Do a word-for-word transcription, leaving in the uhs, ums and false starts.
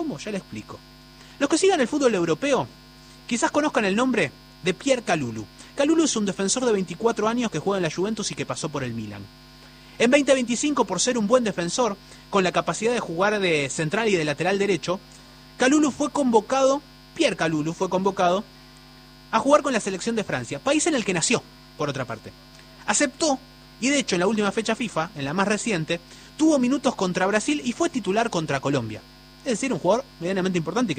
¿Cómo? Ya le explico. Los que sigan el fútbol europeo quizás conozcan el nombre de Pierre Kalulu. Kalulu es un defensor de veinticuatro años que juega en la Juventus y que pasó por el Milan. En veinte veinticinco, por ser un buen defensor, con la capacidad de jugar de central y de lateral derecho, Kalulu fue convocado, Pierre Kalulu fue convocado a jugar con la selección de Francia, país en el que nació, por otra parte. Aceptó, y de hecho en la última fecha FIFA, en la más reciente, tuvo minutos contra Brasil y fue titular contra Colombia. Es decir, un jugador medianamente importante y que